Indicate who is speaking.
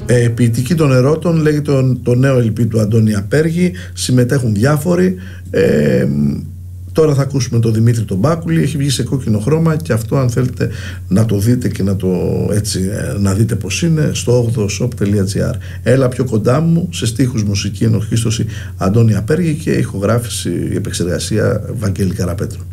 Speaker 1: Ποιητική των Ερώτων λέγεται το νέο LP του Αντώνη Απέργη. Συμμετέχουν διάφοροι. Τώρα θα ακούσουμε τον Δημήτρη τον Μπάκουλη. Έχει βγει σε κόκκινο χρώμα και αυτό, αν θέλετε να το δείτε και να δείτε πως είναι, στο 8shop.gr. Έλα πιο κοντά μου, σε στίχους, μουσική ενορχήστωση Αντώνη Απέργη και ηχογράφηση, επεξεργασία Βαγγέλη Καραπέτρου.